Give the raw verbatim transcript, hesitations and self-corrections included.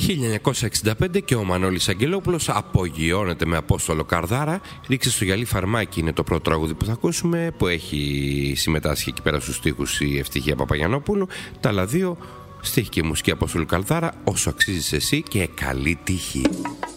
χίλια εννιακόσια εξήντα πέντε και ο Μανώλης Αγγελόπουλος απογειώνεται με Απόστολο Καρδάρα. Ρίξε στο γυαλί φαρμάκι είναι το πρώτο τραγούδι που θα ακούσουμε, που έχει συμμετάσχει εκεί πέρα στους στίχους η Ευτυχία Παπαγιαννόπουλου. Τα άλλα δύο, στίχη και μουσική Απόστολο Καρδάρα, όσο αξίζεις εσύ και καλή τύχη.